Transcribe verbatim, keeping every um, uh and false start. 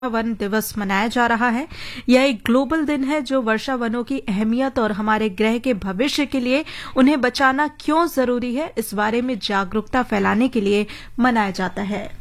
One दिवस मनाया जा रहा है। यह एक ग्लोबल दिन है जो वर्षा वनों की अहमियत और हमारे ग्रह के भविष्य के लिए उन्हें बचाना क्यों जरूरी है, इस बारे में जागरूकता फैलाने के लिए मनाया जाता है।